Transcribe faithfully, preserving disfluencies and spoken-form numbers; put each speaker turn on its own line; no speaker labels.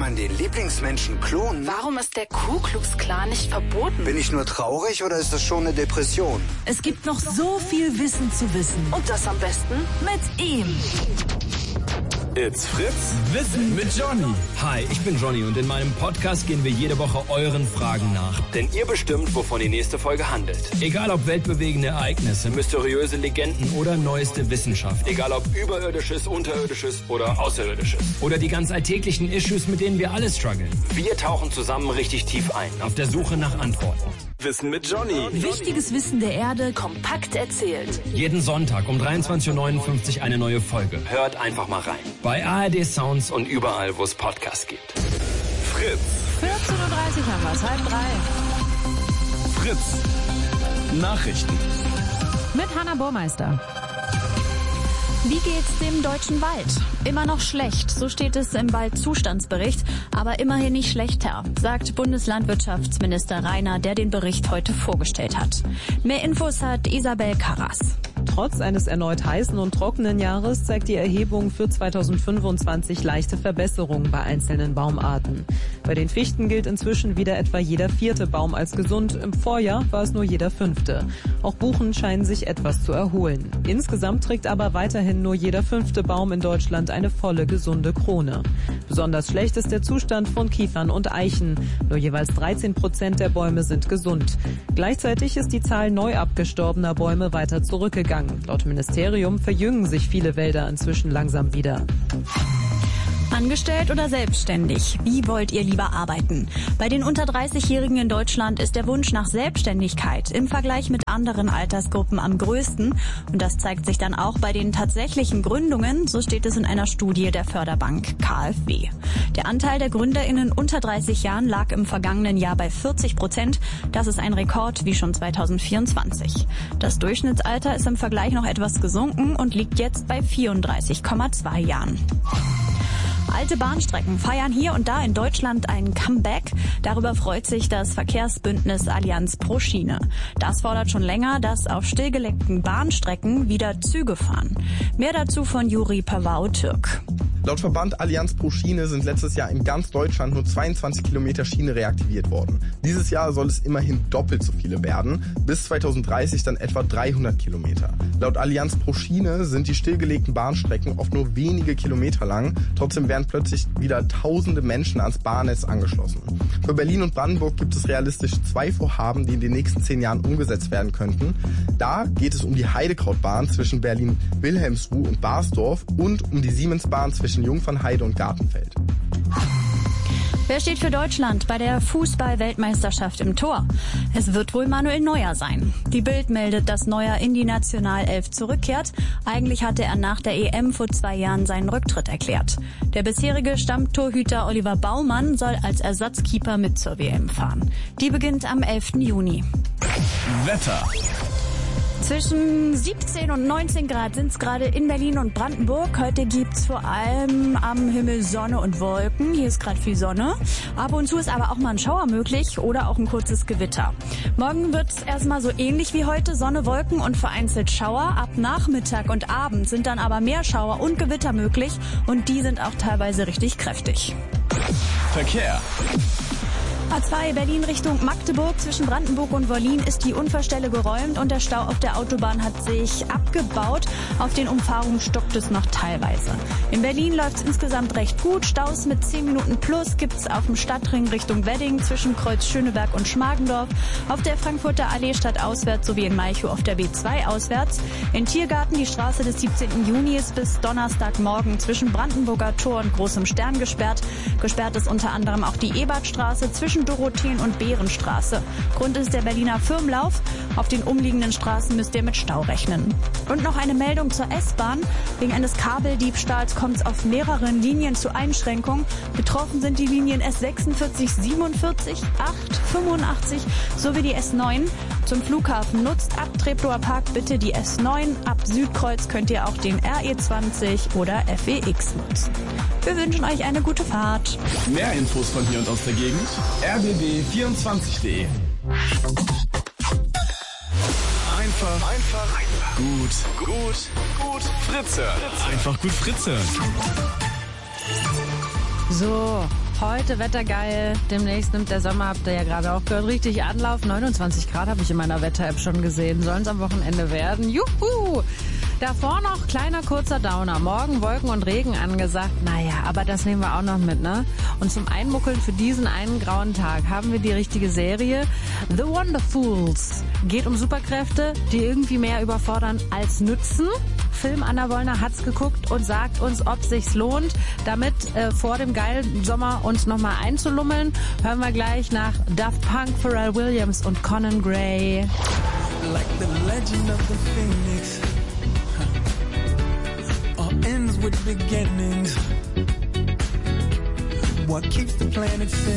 man den Lieblingsmenschen klonen?
Warum ist der Ku Klux Klan nicht verboten?
Bin ich nur traurig oder ist das schon eine Depression?
Es gibt noch so viel Wissen zu wissen.
Und das am besten
mit ihm.
It's Fritz Wissen mit Johnny.
Hi, ich bin Johnny und in meinem Podcast gehen wir jede Woche euren Fragen nach.
Denn ihr bestimmt, wovon die nächste Folge handelt.
Egal ob weltbewegende Ereignisse, mysteriöse Legenden oder neueste Wissenschaft.
Egal ob überirdisches, unterirdisches oder außerirdisches.
Oder die ganz alltäglichen Issues, mit denen wir alle strugglen.
Wir tauchen zusammen richtig tief ein.
Auf der Suche nach Antworten.
Wissen mit Johnny.
Wichtiges Wissen der Erde kompakt erzählt.
Jeden Sonntag um dreiundzwanzig Uhr neunundfünfzig eine neue Folge.
Hört einfach mal rein.
Bei A R D Sounds
Und überall, wo es Podcasts gibt. Fritz.
vierzehn Uhr dreißig haben wir es, halb drei.
Fritz. Nachrichten.
Mit Hanna Burmeister. Wie geht's dem deutschen Wald? Immer noch schlecht, so steht es im Waldzustandsbericht, aber immerhin nicht schlechter, sagt Bundeslandwirtschaftsminister Rainer, der den Bericht heute vorgestellt hat. Mehr Infos hat Isabel Karras.
Trotz eines erneut heißen und trockenen Jahres zeigt die Erhebung für zweitausendfünfundzwanzig leichte Verbesserungen bei einzelnen Baumarten. Bei den Fichten gilt inzwischen wieder etwa jeder vierte Baum als gesund. Im Vorjahr war es nur jeder fünfte. Auch Buchen scheinen sich etwas zu erholen. Insgesamt trägt aber weiterhin nur jeder fünfte Baum in Deutschland eine volle, gesunde Krone. Besonders schlecht ist der Zustand von Kiefern und Eichen. Nur jeweils dreizehn Prozent der Bäume sind gesund. Gleichzeitig ist die Zahl neu abgestorbener Bäume weiter zurückgegangen. Laut Ministerium verjüngen sich viele Wälder inzwischen langsam wieder.
Angestellt oder selbstständig? Wie wollt ihr lieber arbeiten? Bei den unter dreißigjährigen in Deutschland ist der Wunsch nach Selbstständigkeit im Vergleich mit anderen Altersgruppen am größten. Und das zeigt sich dann auch bei den tatsächlichen Gründungen, so steht es in einer Studie der Förderbank K f W. Der Anteil der GründerInnen unter dreißig Jahren lag im vergangenen Jahr bei vierzig Prozent. Das ist ein Rekord wie schon zweitausendvierundzwanzig. Das Durchschnittsalter ist im Vergleich noch etwas gesunken und liegt jetzt bei vierunddreißig Komma zwei Jahren. Alte Bahnstrecken feiern hier und da in Deutschland ein Comeback. Darüber freut sich das Verkehrsbündnis Allianz pro Schiene. Das fordert schon länger, dass auf stillgelegten Bahnstrecken wieder Züge fahren. Mehr dazu von Juri Pavau-Türk.
Laut Verband Allianz pro Schiene sind letztes Jahr in ganz Deutschland nur zweiundzwanzig Kilometer Schiene reaktiviert worden. Dieses Jahr soll es immerhin doppelt so viele werden, bis zweitausenddreißig dann etwa dreihundert Kilometer. Laut Allianz pro Schiene sind die stillgelegten Bahnstrecken oft nur wenige Kilometer lang, trotzdem werden plötzlich wieder tausende Menschen ans Bahnnetz angeschlossen. Für Berlin und Brandenburg gibt es realistisch zwei Vorhaben, die in den nächsten zehn Jahren umgesetzt werden könnten. Da geht es um die Heidekrautbahn zwischen Berlin-Wilhelmsruh und Barsdorf und um die Siemensbahn zwischen Jungfernheide und Gartenfeld.
Wer steht für Deutschland bei der Fußball-Weltmeisterschaft im Tor? Es wird wohl Manuel Neuer sein. Die Bild meldet, dass Neuer in die Nationalelf zurückkehrt. Eigentlich hatte er nach der E M vor zwei Jahren seinen Rücktritt erklärt. Der bisherige Stammtorhüter Oliver Baumann soll als Ersatzkeeper mit zur W M fahren. Die beginnt am elften Juni.
Wetter.
Zwischen siebzehn und neunzehn Grad sind es gerade in Berlin und Brandenburg. Heute gibt's vor allem am Himmel Sonne und Wolken. Hier ist gerade viel Sonne. Ab und zu ist aber auch mal ein Schauer möglich oder auch ein kurzes Gewitter. Morgen wird's erstmal so ähnlich wie heute. Sonne, Wolken und vereinzelt Schauer. Ab Nachmittag und Abend sind dann aber mehr Schauer und Gewitter möglich. Und die sind auch teilweise richtig kräftig.
Verkehr.
A zwei Berlin Richtung Magdeburg. Zwischen Brandenburg und Wollin ist die Unfallstelle geräumt und der Stau auf der Autobahn hat sich abgebaut. Auf den Umfahrungen stockt es noch teilweise. In Berlin läuft es insgesamt recht gut. Staus mit zehn Minuten plus gibt es auf dem Stadtring Richtung Wedding zwischen Kreuz Schöneberg und Schmargendorf. Auf der Frankfurter Allee stadtauswärts sowie in Malchow auf der B zwei auswärts. In Tiergarten die Straße des siebzehnten Juni ist bis Donnerstagmorgen zwischen Brandenburger Tor und Großem Stern gesperrt. Gesperrt ist unter anderem auch die Ebertstraße zwischen Dorotheen- und Behrenstraße. Grund ist der Berliner Firmenlauf. Auf den umliegenden Straßen müsst ihr mit Stau rechnen. Und noch eine Meldung zur S-Bahn. Wegen eines Kabeldiebstahls kommt es auf mehreren Linien zu Einschränkungen. Betroffen sind die Linien S sechsundvierzig, siebenundvierzig, acht, fünfundachtzig sowie die S neun. Zum Flughafen nutzt ab Treptower Park bitte die S neun. Ab Südkreuz könnt ihr auch den R E zwanzig oder F E X nutzen. Wir wünschen euch eine gute Fahrt.
Mehr Infos von hier und aus der Gegend. r b b vierundzwanzig punkt de. Einfach, einfach, einfach. Gut, gut, gut. Fritze. Einfach gut Fritze.
So,
Heute wettergeil, demnächst nimmt der Sommer, habt ihr ja gerade auch gehört, richtig Anlauf. neunundzwanzig Grad habe ich in meiner Wetter-App schon gesehen, sollen es am Wochenende werden. Juhu! Davor noch kleiner kurzer Downer. Morgen Wolken und Regen angesagt. Naja, aber das nehmen wir auch noch mit, ne? Und zum Einmuckeln für diesen einen grauen Tag haben wir die richtige Serie. The Wonderfuls. Geht um Superkräfte, die irgendwie mehr überfordern als nützen. Film Anna Wollner hat's geguckt und sagt uns, ob sich's lohnt, damit äh, vor dem geilen Sommer uns nochmal einzulummeln. Hören wir gleich nach Daft Punk, Pharrell Williams und Conan Gray.
Like the legend of the Phoenix. Ends with beginnings. What keeps the planet fit?